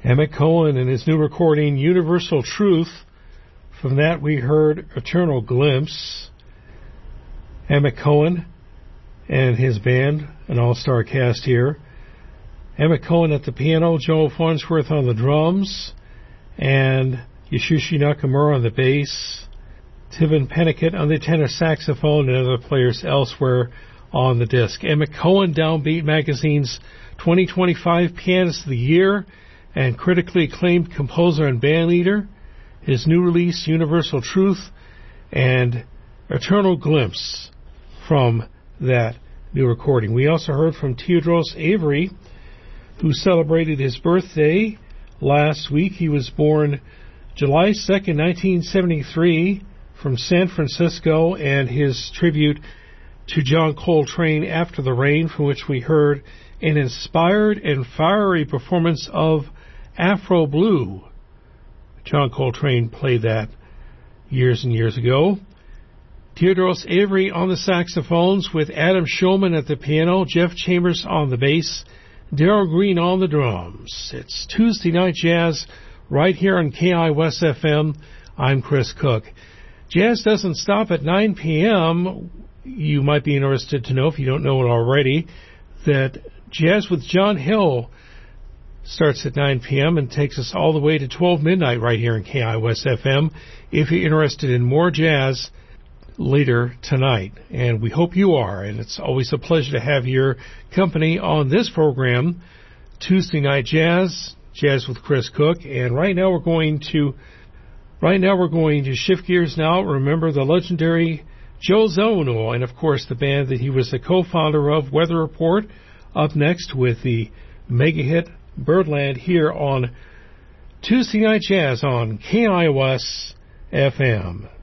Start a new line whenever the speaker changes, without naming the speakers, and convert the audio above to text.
Emmett Cohen and his new recording, Universal Truth. From that we heard Eternal Glimpse. Emmett Cohen and his band, an all-star cast here. Emmett Cohen at the piano, Joe Farnsworth on the drums, and Yasushi Nakamura on the bass, Tiven Pennicott on the tenor saxophone, and other players elsewhere on the disc. Emmett Cohen, Downbeat Magazine's 2025 Pianist of the Year and critically acclaimed composer and bandleader. His new release, Universal Truth, and Eternal Glimpse from that new recording. We also heard from Theodros Avery, who celebrated his birthday last week. He was born July 2nd, 1973, from San Francisco, and his tribute to John Coltrane, After the Rain, from which we heard an inspired and fiery performance of Afro Blue. John Coltrane played that years and years ago. Theodros Avery on the saxophones with Adam Shulman at the piano, Jeff Chambers on the bass, Darrell Green on the drums. It's Tuesday Night Jazz right here on KI West FM. I'm Chris Cook. Jazz doesn't stop at 9 p.m. You might be interested to know, if you don't know it already, that Jazz with John Hill starts at 9 p.m. and takes us all the way to 12 midnight right here in KI West FM. If you're interested in more jazz later tonight, and we hope you are, and it's always a pleasure to have your company on this program, Tuesday Night Jazz, Jazz with Chris Cook. And right now we're going to shift gears now. Remember the legendary Joe Zawinul, and of course the band that he was the co-founder of, Weather Report, up next with the mega hit Birdland here on Tuesday Night Jazz on KIOS FM.